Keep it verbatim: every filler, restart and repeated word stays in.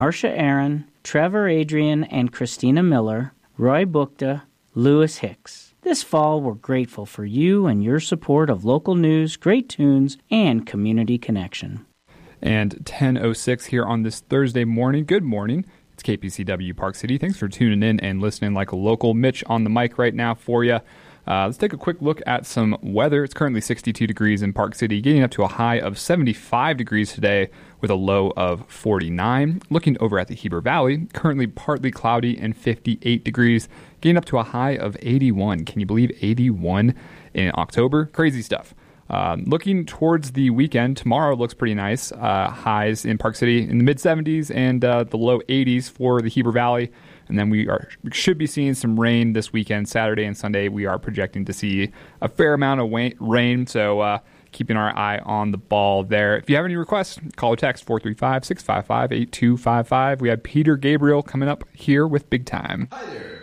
Marcia Aaron, Trevor Adrian and Christina Miller, Roy Bukta, Lewis Hicks. This fall, we're grateful for you and your support of local news, great tunes, and community connection. And ten oh six here on this Thursday morning. Good morning. It's K P C W Park City. Thanks for tuning in and listening like a local. Mitch on the mic right now for you. Uh, let's take a quick look at some weather. It's currently sixty-two degrees in Park City, getting up to a high of seventy-five degrees today with a low of forty-nine. Looking over at the Heber Valley, currently partly cloudy and fifty-eight degrees, getting up to a high of eighty-one. Can you believe eighty-one in October? Crazy stuff. Uh, looking towards the weekend, tomorrow looks pretty nice. Uh, highs in Park City in the mid-seventies and uh, the low eighties for the Heber Valley. And then we are we should be seeing some rain this weekend, Saturday and Sunday. We are projecting to see a fair amount of wa- rain, so uh, keeping our eye on the ball there. If you have any requests, call or text four three five, six five five, eight two five five. We have Peter Gabriel coming up here with Big Time. Hi there.